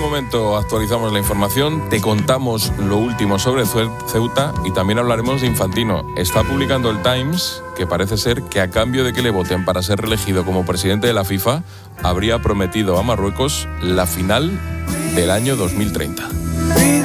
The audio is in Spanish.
momento actualizamos la información, te contamos lo último sobre Ceuta y también hablaremos de Infantino. Está publicando el Times que parece ser que a cambio de que le voten para ser reelegido como presidente de la FIFA, habría prometido a Marruecos la final del año 2030.